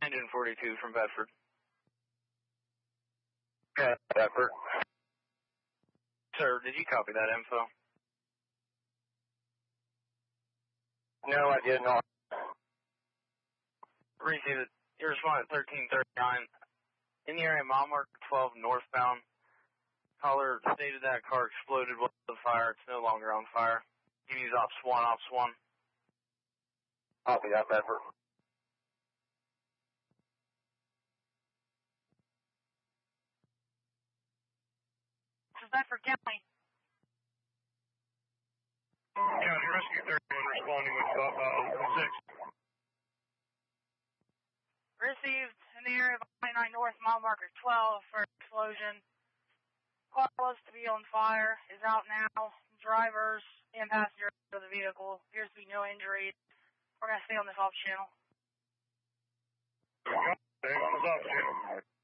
Engine 42 from Bedford. Yeah, Bedford. Sir, did you copy that info? No, I did not. Received it. You responded at 1339. In the area, mile marker 12 northbound. Caller stated that car exploded with the fire. It's no longer on fire. You use Ops 1, Ops 1. Copy that, Bedford. This is Bedford County. County Rescue 31 responding with 6. Received in the area of I-9 North, mile marker 12 for explosion. Car was to be on fire, is out now. Drivers and passengers of the vehicle. Appears to be no injuries. We're going to stay on this off channel. Stay on this off channel.